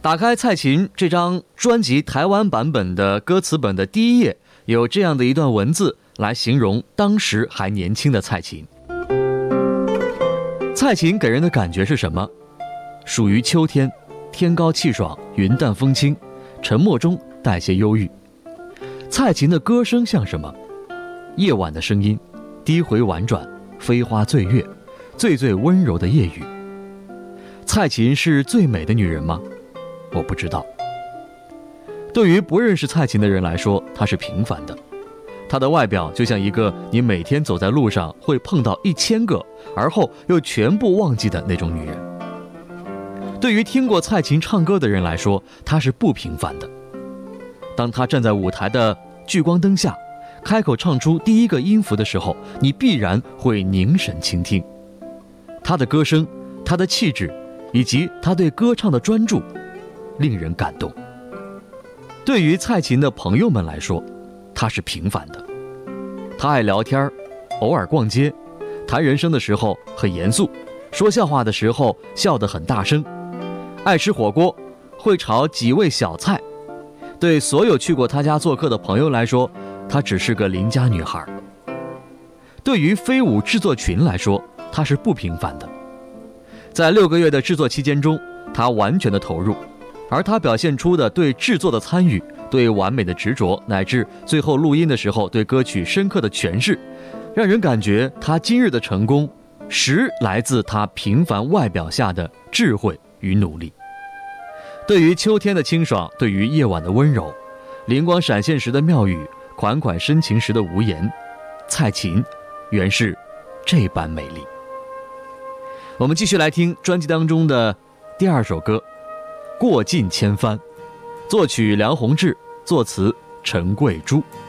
打开蔡琴这张专辑台湾版本的歌词本的第一页，有这样的一段文字来形容当时还年轻的蔡琴。蔡琴给人的感觉是什么？属于秋天，天高气爽，云淡风轻，沉默中带些忧郁。蔡琴的歌声像什么？夜晚的声音，低回婉转，飞花醉月，最最温柔的夜雨。蔡琴是最美的女人吗？我不知道。对于不认识蔡琴的人来说，她是平凡的。她的外表就像一个你每天走在路上会碰到1000个，而后又全部忘记的那种女人。对于听过蔡琴唱歌的人来说，她是不平凡的。当她站在舞台的聚光灯下，开口唱出第一个音符的时候，你必然会凝神倾听。她的歌声，她的气质，以及她对歌唱的专注，令人感动。对于蔡琴的朋友们来说，她是平凡的。她爱聊天，偶尔逛街，谈人生的时候很严肃，说笑话的时候笑得很大声，爱吃火锅，会炒几味小菜。对所有去过她家做客的朋友来说，她只是个邻家女孩。对于飞舞制作群来说，她是不平凡的。在6个月的制作期间中，她完全的投入，而她表现出的对制作的参与，对完美的执着，乃至最后录音的时候对歌曲深刻的诠释，让人感觉她今日的成功实来自她平凡外表下的智慧与努力。对于秋天的清爽，对于夜晚的温柔，灵光闪现时的妙语，款款深情时的无言，蔡琴原是这般美丽。我们继续来听专辑当中的第2首歌《过尽千帆》，作曲梁鸿志，作词陈桂珠。